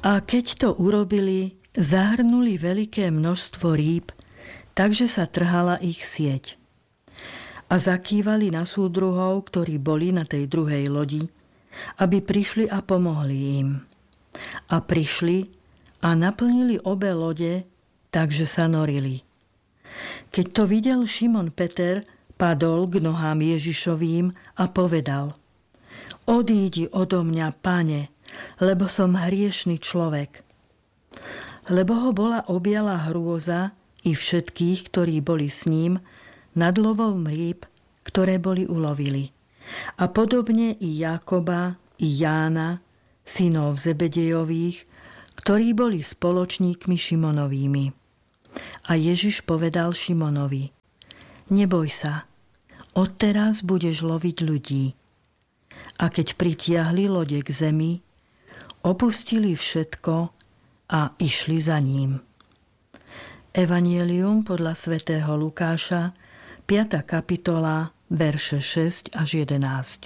A keď to urobili, zahrnuli veľké množstvo rýb, takže sa trhala ich sieť. A zakývali na súdruhov, ktorí boli na tej druhej lodi, aby prišli a pomohli im. A prišli a naplnili obe lode, takže sa norili. Keď to videl Šimon Peter, padol k nohám Ježišovým a povedal: Odídi odo mňa, Pane, lebo som hriešny človek. Lebo ho bola objala hrôza i všetkých, ktorí boli s ním, nad lovom rýb, ktoré boli ulovili. A podobne i Jákoba, i Jána, synov Zebedejových, ktorí boli spoločníkmi Šimonovými. A Ježiš povedal Šimonovi: Neboj sa, odteraz budeš loviť ľudí. A keď pritiahli lode k zemi, opustili všetko a išli za ním. Evangelium podľa svätého Lukáša, 5. kapitola, verše 6 až 11.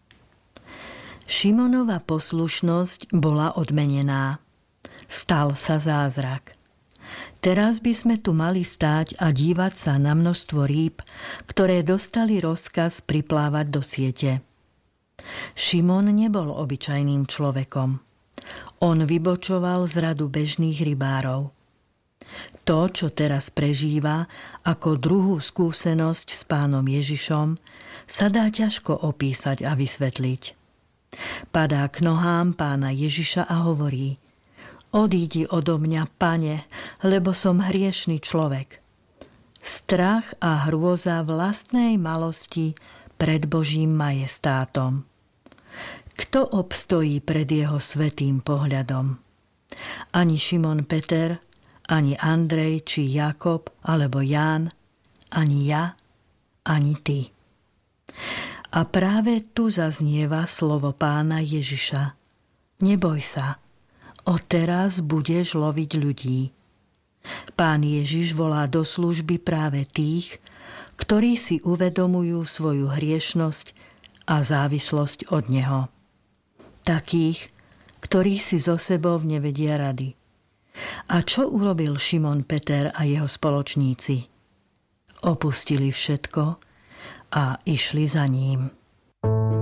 Šimonova poslušnosť bola odmenená. Stal sa zázrak. Teraz by sme tu mali stáť a dívať sa na množstvo rýb, ktoré dostali rozkaz priplávať do siete. Šimon nebol obyčajným človekom. On vybočoval z radu bežných rybárov. To, čo teraz prežíva ako druhú skúsenosť s Pánom Ježišom, sa dá ťažko opísať a vysvetliť. Padá k nohám Pána Ježiša a hovorí: Odídi odo mňa, Pane, lebo som hriešny človek. Strach a hrôza vlastnej malosti pred Božím majestátom. Kto obstojí pred jeho svätým pohľadom? Ani Šimon Peter, ani Andrej či Jakob alebo Ján, ani ja, ani ty. A práve tu zaznieva slovo Pána Ježiša: Neboj sa, odteraz budeš loviť ľudí. Pán Ježiš volá do služby práve tých, ktorí si uvedomujú svoju hriešnosť a závislosť od Neho. Takých, ktorí si so sebou nevedia rady. A čo urobil Šimon Peter a jeho spoločníci? Opustili všetko a išli za ním.